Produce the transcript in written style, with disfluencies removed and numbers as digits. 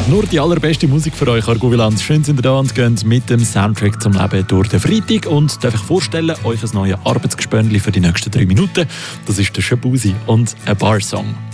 Nur die allerbeste Musik für euch, Argoviland. Schön sind ihr da und gehen mit dem Soundtrack zum Leben durch den Freitag. Und darf ich vorstellen, euch ein neues Arbeitsgespönli für die nächsten 3 Minuten. Das ist der Shabuzi und ein Bar-Song.